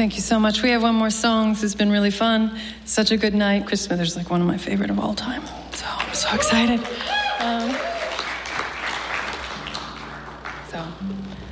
Thank you so much. We have one more song. This has been really fun. Such a good night. Chris Smithers is one of my favorite of all time. So I'm so excited.